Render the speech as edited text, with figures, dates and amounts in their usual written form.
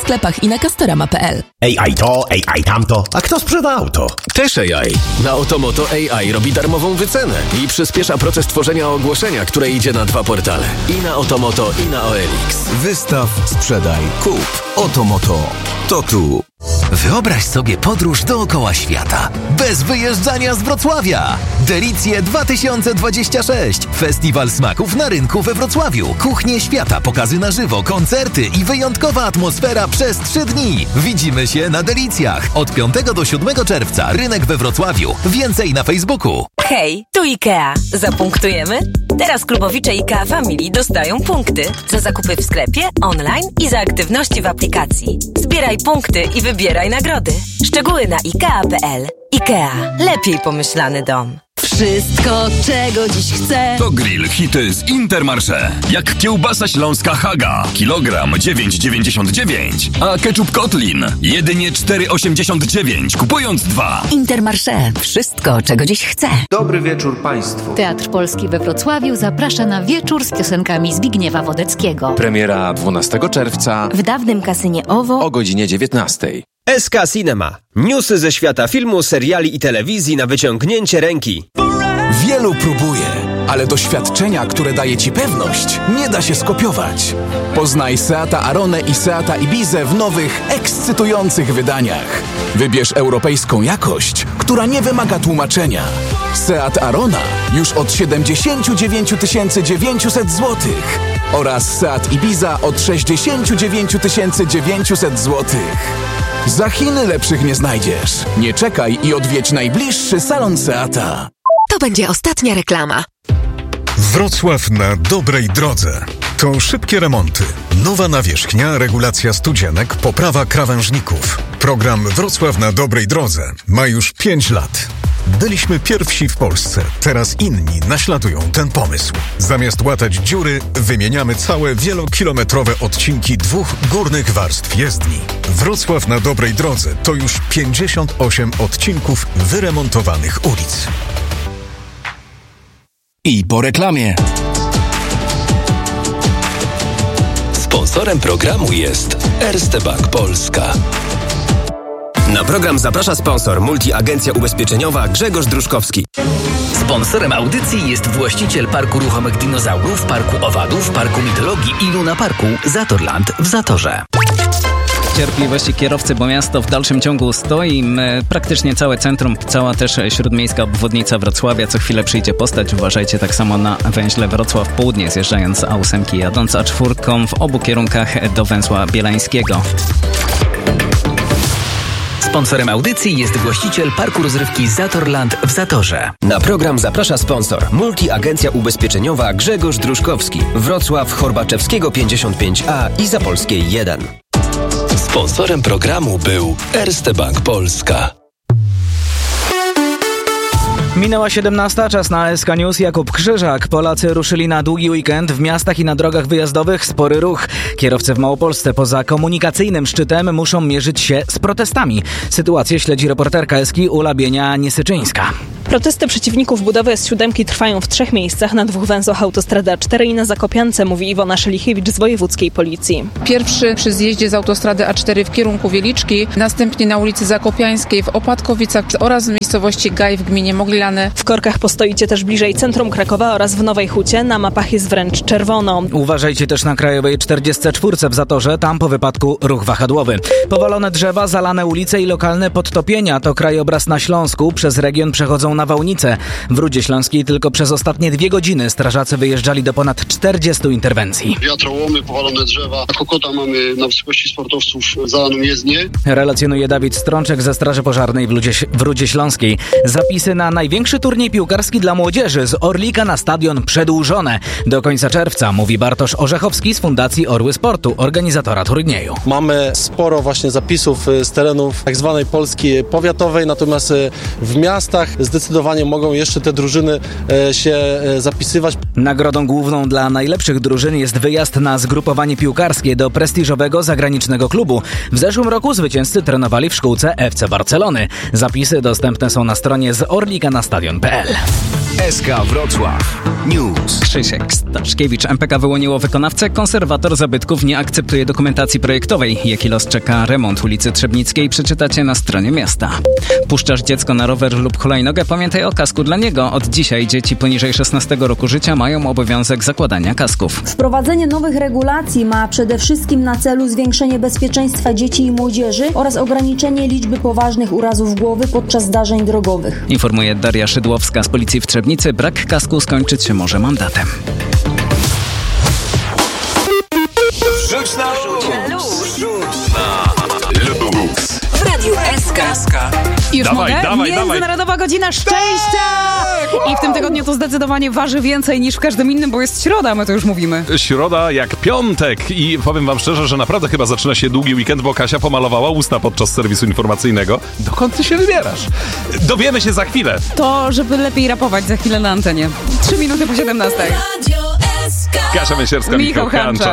sklepach i na castorama.pl. AI to, AI tamto, a kto sprzeda auto? Też AI. Na Otomoto AI robi darmową wycenę i przyspiesza proces tworzenia ogłoszenia, które idzie na 2 portale. I na Otomoto, i na OLX. Wystaw, sprzedaj, kup. Otomoto. To tu. Wyobraź sobie podróż dookoła świata. Bez wyjeżdżania z Wrocławia. Delicje 2026. Festiwal smaków na rynku we Wrocławiu. Kuchnie świata, pokazy na żywo, koncerty i wyjątkowa atmosfera przez 3 dni. Widzimy się na Delicjach. Od 5 do 7 czerwca. Rynek we Wrocławiu. Więcej na Facebooku. Hej, tu IKEA. Zapunktujemy? Teraz klubowicze IKEA Family dostają punkty za zakupy w sklepie, online i za aktywności w aplikacji. Zbieraj punkty i wybieraj nagrody. Szczegóły na IKEA.pl. IKEA. Lepiej pomyślany dom. Wszystko, czego dziś chcę. To grill hity z Intermarché. Jak kiełbasa śląska Haga. Kilogram 9,99. A ketchup Kotlin jedynie 4,89. Kupując 2. Intermarché. Wszystko, czego dziś chcę. Dobry wieczór Państwu. Teatr Polski we Wrocławiu zaprasza na wieczór z piosenkami Zbigniewa Wodeckiego. Premiera 12 czerwca W dawnym kasynie OWO o godzinie 19. SK Cinema. Newsy ze świata filmu, seriali i telewizji na wyciągnięcie ręki. Wielu próbuje, ale doświadczenia, które daje Ci pewność, nie da się skopiować. Poznaj Seata Aronę i Seata Ibizę w nowych, ekscytujących wydaniach. Wybierz europejską jakość, która nie wymaga tłumaczenia. Seat Arona już od 79 900 zł oraz Seat Ibiza od 69 900 zł. Za Chiny lepszych nie znajdziesz. Nie czekaj i odwiedź najbliższy salon Seata. To będzie ostatnia reklama. Wrocław na dobrej drodze. To szybkie remonty, nowa nawierzchnia, regulacja studzienek, poprawa krawężników. Program Wrocław na dobrej drodze ma już 5 lat. Byliśmy pierwsi w Polsce, teraz inni naśladują ten pomysł. Zamiast łatać dziury, wymieniamy całe wielokilometrowe odcinki 2 górnych warstw jezdni. Wrocław na dobrej drodze to już 58 odcinków wyremontowanych ulic. I po reklamie. Sponsorem programu jest Erste Bank Polska. Na program zaprasza sponsor multiagencja ubezpieczeniowa Grzegorz Druszkowski. Sponsorem audycji jest właściciel Parku Ruchomych Dinozaurów, Parku Owadów, Parku Mitologii i Luna Parku Zatorland w Zatorze. Cierpliwości kierowcy, bo miasto w dalszym ciągu stoi. Praktycznie całe centrum, cała też śródmiejska obwodnica Wrocławia. Co chwilę przyjdzie postać. Uważajcie tak samo na węźle Wrocław Południe, zjeżdżając z A8, jadąc A4 w obu kierunkach do węzła bielańskiego. Sponsorem audycji jest właściciel Parku Rozrywki Zatorland w Zatorze. Na program zaprasza sponsor multiagencja ubezpieczeniowa Grzegorz Druszkowski. Wrocław Chorbaczewskiego 55A i Zapolskiej 1. Sponsorem programu był Erste Bank Polska. Minęła 17, czas na SK News. Jakub Krzyżak. Polacy ruszyli na długi weekend. W miastach i na drogach wyjazdowych spory ruch. Kierowcy w Małopolsce poza komunikacyjnym szczytem muszą mierzyć się z protestami. Sytuację śledzi reporterka Eski Ula Bienia-Niesyczyńska. Protesty przeciwników budowy S7 trwają w 3 miejscach, na 2 węzłach autostrady A4 i na Zakopiance, mówi Iwona Szelichiewicz z wojewódzkiej policji. Pierwszy przy zjeździe z autostrady A4 w kierunku Wieliczki, następnie na ulicy Zakopiańskiej w Opatkowicach oraz w miejscowości Gaj w gminie Moglilany. W korkach postoicie też bliżej centrum Krakowa oraz w Nowej Hucie, na mapach jest wręcz czerwono. Uważajcie też na Krajowej 44 w Zatorze, tam po wypadku ruch wahadłowy. Powalone drzewa, zalane ulice i lokalne podtopienia to krajobraz na Śląsku. Przez region przechodzą na Wałnicę. W Rudzie Śląskiej tylko przez ostatnie 2 godziny strażacy wyjeżdżali do ponad 40 interwencji. Wiatrołomy, powalone drzewa. A Kokota mamy na wysokości sportowców zalaną jezdnię. Relacjonuje Dawid Strączek ze Straży Pożarnej w Rudzie Śląskiej. Zapisy na największy turniej piłkarski dla młodzieży z Orlika na stadion przedłużone. Do końca czerwca, mówi Bartosz Orzechowski z Fundacji Orły Sportu, organizatora turnieju. Mamy sporo właśnie zapisów z terenów tak zwanej Polski powiatowej, natomiast w miastach zdecydowanie zdecydowanie mogą jeszcze te drużyny się zapisywać. Nagrodą główną dla najlepszych drużyn jest wyjazd na zgrupowanie piłkarskie do prestiżowego zagranicznego klubu. W zeszłym roku zwycięzcy trenowali w szkółce FC Barcelony. Zapisy dostępne są na stronie z orlikanastadion.pl. SK Wrocław News. Krzysiek Staszkiewicz. MPK wyłoniło wykonawcę. Konserwator zabytków nie akceptuje dokumentacji projektowej. Jaki los czeka remont ulicy Trzebnickiej, przeczytacie na stronie miasta. Puszczasz dziecko na rower lub hulajnogę? Pamiętaj o kasku dla niego. Od dzisiaj dzieci poniżej 16 roku życia mają obowiązek zakładania kasków. Wprowadzenie nowych regulacji ma przede wszystkim na celu zwiększenie bezpieczeństwa dzieci i młodzieży oraz ograniczenie liczby poważnych urazów głowy podczas zdarzeń drogowych. Informuje Daria Szydłowska z Policji w Trzebnicy. Brak kasku skończyć się może mandatem. Rzuć na luz. W Radiu SK. Już dawaj, mogę? Dawaj. Międzynarodowa Godzina Szczęścia! I w tym tygodniu to zdecydowanie waży więcej niż w każdym innym, bo jest środa, my to już mówimy. Środa jak piątek i powiem wam szczerze, że naprawdę chyba zaczyna się długi weekend, bo Kasia pomalowała usta podczas serwisu informacyjnego. Dokąd ty się wybierasz? Dowiemy się za chwilę. To, żeby lepiej rapować za chwilę na antenie. 3 minuty po 17. Kasia Mięsierska, Michał Hancza.